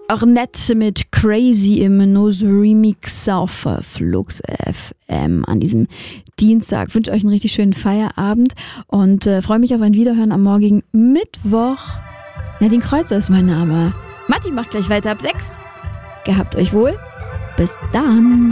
Ornette mit Crazy im Nose Remix auf Flux FM an diesem Dienstag. Ich wünsche euch einen richtig schönen Feierabend und freue mich auf ein Wiederhören am morgigen Mittwoch. Nadine Kreuzer ist mein Name. Matti macht gleich weiter ab 6. Gehabt euch wohl. Bis dann.